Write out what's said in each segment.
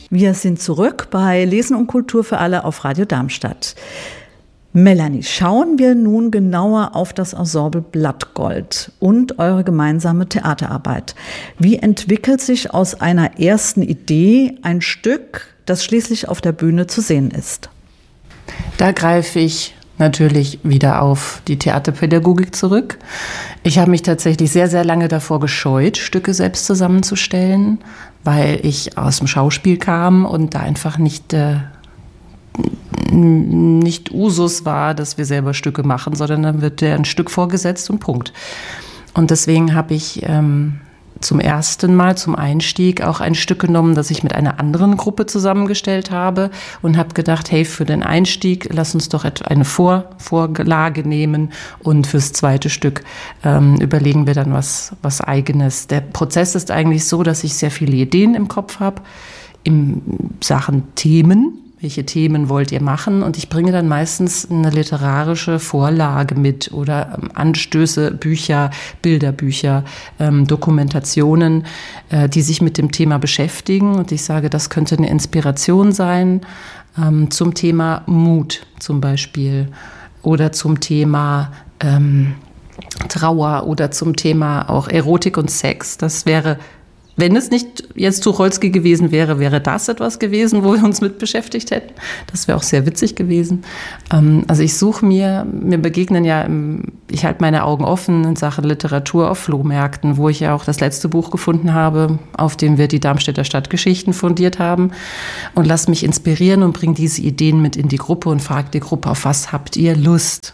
Wir sind zurück bei Lesen und Kultur für alle auf Radio Darmstadt. Melanie, schauen wir nun genauer auf das Ensemble Blattgold und eure gemeinsame Theaterarbeit. Wie entwickelt sich aus einer ersten Idee ein Stück, das schließlich auf der Bühne zu sehen ist? Da greife ich natürlich wieder auf die Theaterpädagogik zurück. Ich habe mich tatsächlich sehr, sehr lange davor gescheut, Stücke selbst zusammenzustellen, weil ich aus dem Schauspiel kam und da einfach nicht Usus war, dass wir selber Stücke machen, sondern dann wird dir ein Stück vorgesetzt und Punkt. Und deswegen habe ich zum ersten Mal zum Einstieg auch ein Stück genommen, das ich mit einer anderen Gruppe zusammengestellt habe und habe gedacht, hey, für den Einstieg lass uns doch eine Vorlage nehmen und fürs zweite Stück überlegen wir dann was Eigenes. Der Prozess ist eigentlich so, dass ich sehr viele Ideen im Kopf habe, in Sachen Themen. Welche Themen wollt ihr machen? Und ich bringe dann meistens eine literarische Vorlage mit oder Anstöße, Bücher, Bilderbücher, Dokumentationen, die sich mit dem Thema beschäftigen. Und ich sage, das könnte eine Inspiration sein zum Thema Mut zum Beispiel oder zum Thema Trauer oder zum Thema auch Erotik und Sex. Das wäre, wenn es nicht jetzt Tucholsky gewesen wäre, wäre das etwas gewesen, wo wir uns mit beschäftigt hätten. Das wäre auch sehr witzig gewesen. Also ich suche mir begegnen ja, ich halte meine Augen offen in Sachen Literatur auf Flohmärkten, wo ich ja auch das letzte Buch gefunden habe, auf dem wir die Darmstädter Stadtgeschichten fundiert haben. Und lass mich inspirieren und bringe diese Ideen mit in die Gruppe und frage die Gruppe, auf was habt ihr Lust?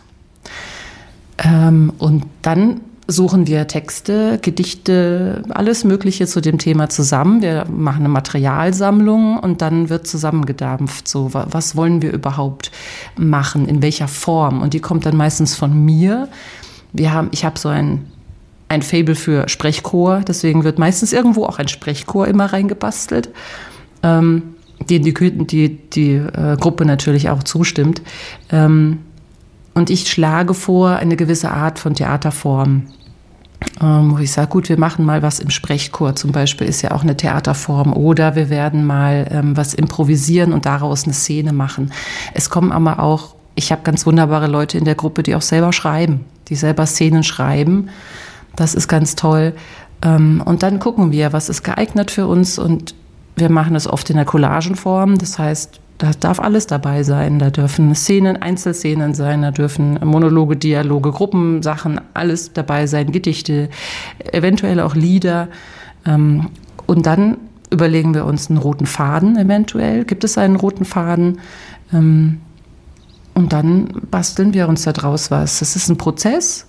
Und dann suchen wir Texte, Gedichte, alles Mögliche zu dem Thema zusammen. Wir machen eine Materialsammlung und dann wird zusammengedampft. So, was wollen wir überhaupt machen? In welcher Form? Und die kommt dann meistens von mir. Ich habe so ein Faible für Sprechchor, deswegen wird meistens irgendwo auch ein Sprechchor immer reingebastelt, dem die Gruppe natürlich auch zustimmt. Und ich schlage vor eine gewisse Art von Theaterform, wo ich sage, gut, wir machen mal was im Sprechchor zum Beispiel, ist ja auch eine Theaterform. Oder wir werden mal was improvisieren und daraus eine Szene machen. Es kommen aber auch, ich habe ganz wunderbare Leute in der Gruppe, die auch selber schreiben, die selber Szenen schreiben. Das ist ganz toll. Und dann gucken wir, was ist geeignet für uns. Und wir machen es oft in der Collagenform. Das heißt, da darf alles dabei sein. Da dürfen Szenen, Einzelszenen sein, da dürfen Monologe, Dialoge, Gruppensachen, alles dabei sein, Gedichte, eventuell auch Lieder. Und dann überlegen wir uns einen roten Faden eventuell. Gibt es einen roten Faden? Und dann basteln wir uns da draus was. Das ist ein Prozess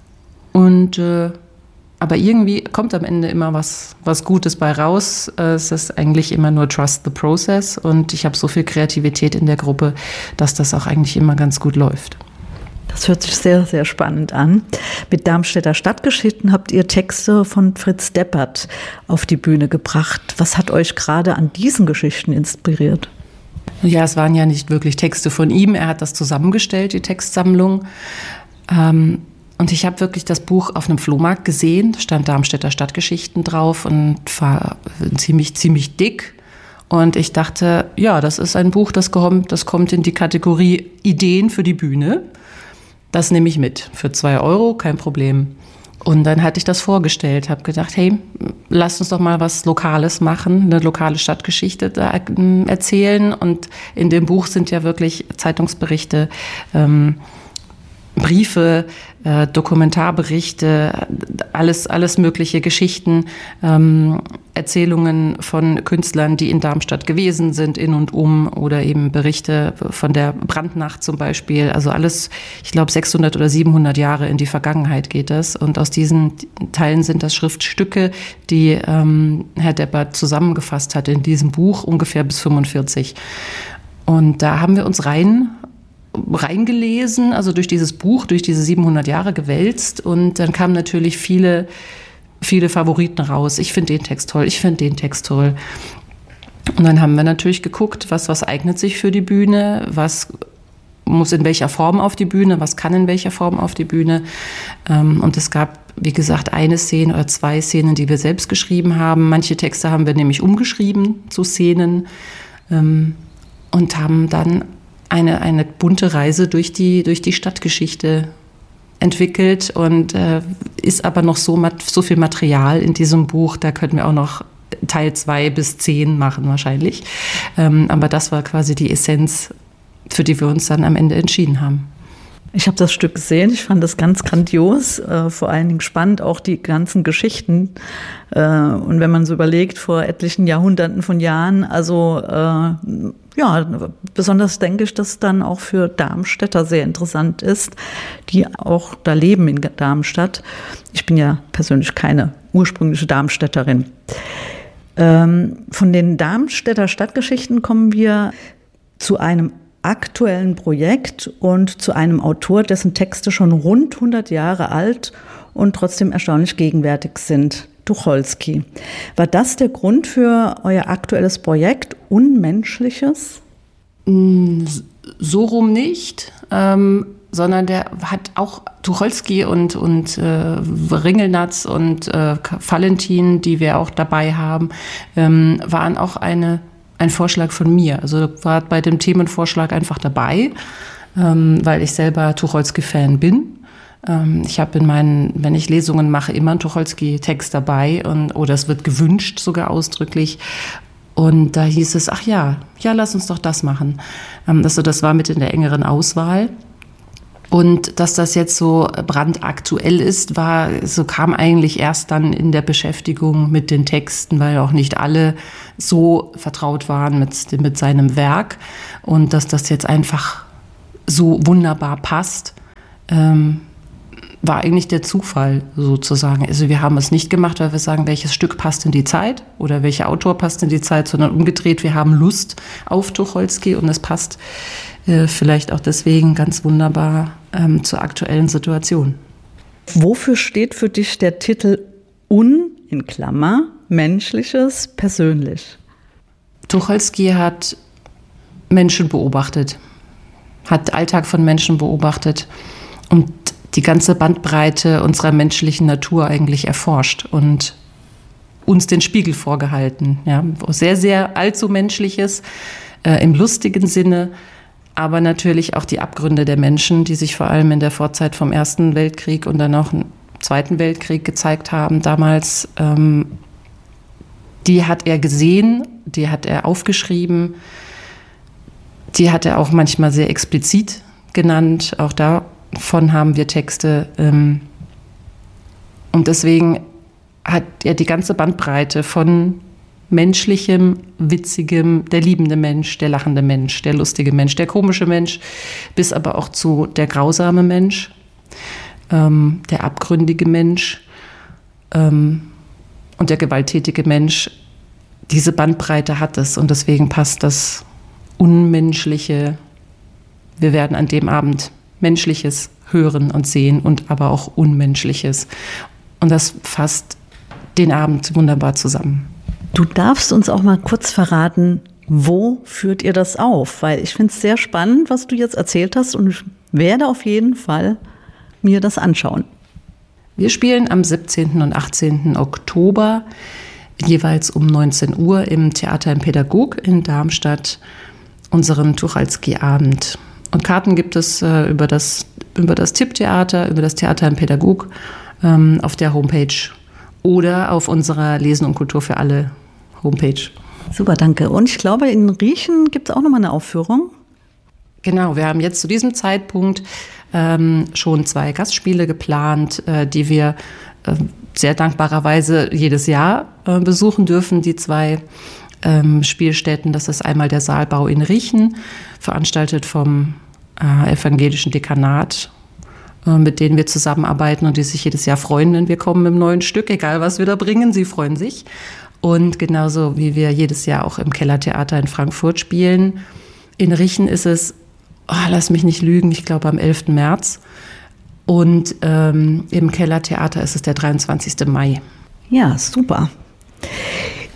aber irgendwie kommt am Ende immer was Gutes bei raus. Es ist eigentlich immer nur Trust the Process und ich habe so viel Kreativität in der Gruppe, dass das auch eigentlich immer ganz gut läuft. Das hört sich sehr, sehr spannend an. Mit Darmstädter Stadtgeschichten habt ihr Texte von Fritz Deppert auf die Bühne gebracht. Was hat euch gerade an diesen Geschichten inspiriert? Ja, es waren ja nicht wirklich Texte von ihm. Er hat das zusammengestellt, die Textsammlung. Und ich habe wirklich das Buch auf einem Flohmarkt gesehen, da stand Darmstädter Stadtgeschichten drauf und war ziemlich dick. Und ich dachte, ja, das ist ein Buch, das kommt in die Kategorie Ideen für die Bühne. Das nehme ich mit. Für 2 €, kein Problem. Und dann hatte ich das vorgestellt, habe gedacht, hey, lass uns doch mal was Lokales machen, eine lokale Stadtgeschichte da erzählen. Und in dem Buch sind ja wirklich Zeitungsberichte, Briefe, Dokumentarberichte, alles mögliche Geschichten, Erzählungen von Künstlern, die in Darmstadt gewesen sind, in und um, oder eben Berichte von der Brandnacht zum Beispiel. Also alles, ich glaube 600 oder 700 Jahre in die Vergangenheit geht das. Und aus diesen Teilen sind das Schriftstücke, die Herr Deppert zusammengefasst hat in diesem Buch, ungefähr bis 45. Und da haben wir uns reingelesen, also durch dieses Buch, durch diese 700 Jahre gewälzt, und dann kamen natürlich viele Favoriten raus. Ich finde den Text toll, ich finde den Text toll. Und dann haben wir natürlich geguckt, was eignet sich für die Bühne, was muss in welcher Form auf die Bühne, was kann in welcher Form auf die Bühne. Und es gab wie gesagt, eine Szene oder 2 Szenen, die wir selbst geschrieben haben. Manche Texte haben wir nämlich umgeschrieben zu Szenen und haben dann eine bunte Reise durch die Stadtgeschichte entwickelt und ist aber noch so viel Material in diesem Buch, da könnten wir auch noch Teil 2 bis 10 machen wahrscheinlich. Aber das war quasi die Essenz, für die wir uns dann am Ende entschieden haben. Ich habe das Stück gesehen, ich fand das ganz grandios, vor allen Dingen spannend, auch die ganzen Geschichten. Und wenn man so überlegt, vor etlichen Jahrhunderten von Jahren, also besonders denke ich, dass dann auch für Darmstädter sehr interessant ist, die auch da leben in Darmstadt. Ich bin ja persönlich keine ursprüngliche Darmstädterin. Von den Darmstädter Stadtgeschichten kommen wir zu einem aktuellen Projekt und zu einem Autor, dessen Texte schon rund 100 Jahre alt und trotzdem erstaunlich gegenwärtig sind. Tucholsky. War das der Grund für euer aktuelles Projekt Unmenschliches? So rum nicht, sondern der hat auch Tucholsky und Ringelnatz und Valentin, die wir auch dabei haben, waren auch ein Vorschlag von mir. Also war bei dem Themenvorschlag einfach dabei, weil ich selber Tucholsky-Fan bin. Ich habe wenn ich Lesungen mache, immer einen Tucholsky-Text dabei oder es wird gewünscht sogar ausdrücklich. Und da hieß es, ach ja, lass uns doch das machen. Das war mit in der engeren Auswahl. Und dass das jetzt so brandaktuell ist, kam eigentlich erst dann in der Beschäftigung mit den Texten, weil auch nicht alle so vertraut waren mit seinem Werk. Und dass das jetzt einfach so wunderbar passt, war eigentlich der Zufall sozusagen. Also wir haben es nicht gemacht, weil wir sagen, welches Stück passt in die Zeit oder welcher Autor passt in die Zeit, sondern umgedreht, wir haben Lust auf Tucholsky und es passt vielleicht auch deswegen ganz wunderbar zur aktuellen Situation. Wofür steht für dich der Titel in Klammer, Menschliches, persönlich? Tucholsky hat Menschen beobachtet, hat Alltag von Menschen beobachtet und die ganze Bandbreite unserer menschlichen Natur eigentlich erforscht und uns den Spiegel vorgehalten. Ja, sehr, sehr allzu Menschliches im lustigen Sinne, aber natürlich auch die Abgründe der Menschen, die sich vor allem in der Vorzeit vom Ersten Weltkrieg und dann auch im Zweiten Weltkrieg gezeigt haben damals. Die hat er gesehen, die hat er aufgeschrieben, die hat er auch manchmal sehr explizit genannt. Auch davon haben wir Texte. Und deswegen hat er die ganze Bandbreite von Menschlichem, Witzigem, der liebende Mensch, der lachende Mensch, der lustige Mensch, der komische Mensch, bis aber auch zu der grausame Mensch, der abgründige Mensch und der gewalttätige Mensch. Diese Bandbreite hat es und deswegen passt das Unmenschliche. Wir werden an dem Abend Menschliches hören und sehen und aber auch Unmenschliches. Und das fasst den Abend wunderbar zusammen. Du darfst uns auch mal kurz verraten, wo führt ihr das auf? Weil ich finde es sehr spannend, was du jetzt erzählt hast und ich werde auf jeden Fall mir das anschauen. Wir spielen am 17. und 18. Oktober jeweils um 19 Uhr im Theater im Pädagog in Darmstadt unseren Tucholsky-Abend. Und Karten gibt es über das Tipptheater, über das Theater im Pädagog auf der Homepage oder auf unserer Lesen und Kultur für alle Homepage. Super, danke. Und ich glaube, in Riechen gibt es auch nochmal eine Aufführung. Genau, wir haben jetzt zu diesem Zeitpunkt schon 2 Gastspiele geplant, die wir sehr dankbarerweise jedes Jahr besuchen dürfen, die 2 Spielstätten. Das ist einmal der Saalbau in Riechen, veranstaltet vom evangelischen Dekanat, mit denen wir zusammenarbeiten und die sich jedes Jahr freuen, wenn wir kommen mit einem neuen Stück, egal was wir da bringen, sie freuen sich. Und genauso wie wir jedes Jahr auch im Kellertheater in Frankfurt spielen. In Riechen ist es, lass mich nicht lügen, ich glaube am 11. März. Und im Kellertheater ist es der 23. Mai. Ja, super.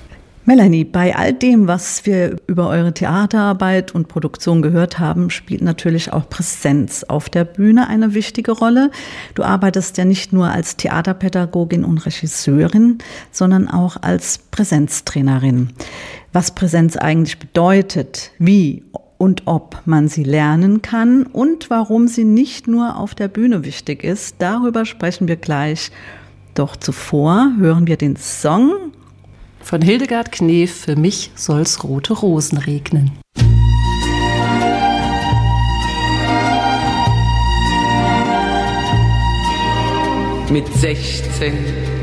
Melanie, bei all dem, was wir über eure Theaterarbeit und Produktion gehört haben, spielt natürlich auch Präsenz auf der Bühne eine wichtige Rolle. Du arbeitest ja nicht nur als Theaterpädagogin und Regisseurin, sondern auch als Präsenztrainerin. Was Präsenz eigentlich bedeutet, wie und ob man sie lernen kann und warum sie nicht nur auf der Bühne wichtig ist, darüber sprechen wir gleich. Doch zuvor hören wir den Song von Hildegard Knef, Für mich soll's rote Rosen regnen. Mit 16